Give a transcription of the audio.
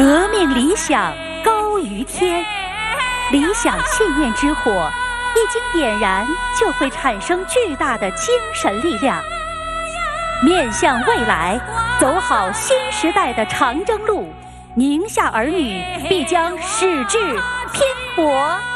革命理想高于天，理想信念之火一经点燃，就会产生巨大的精神力量。面向未来，走好新时代的长征路，宁夏儿女必将矢志拼搏。